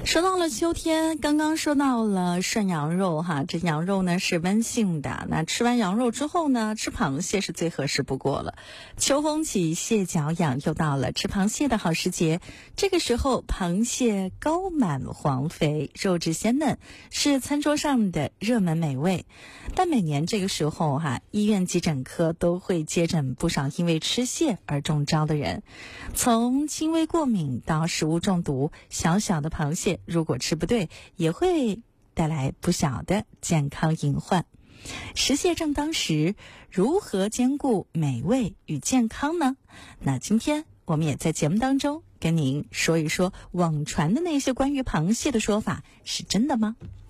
说到了秋天，刚刚说到了涮羊肉哈，这羊肉呢是温性的，那吃完羊肉之后呢，吃螃蟹是最合适不过了。秋风起，蟹脚痒，又到了吃螃蟹的好时节。这个时候，螃蟹膏满黄肥，肉质鲜嫩，是餐桌上的热门美味。但每年这个时候哈，医院急诊科都会接诊不少因为吃蟹而中招的人，从轻微过敏到食物中毒，小小的螃蟹如果吃不对，也会带来不小的健康隐患。食蟹正当时，如何兼顾美味与健康呢？那今天我们也在节目当中跟您说一说网传的那些关于螃蟹的说法是真的吗？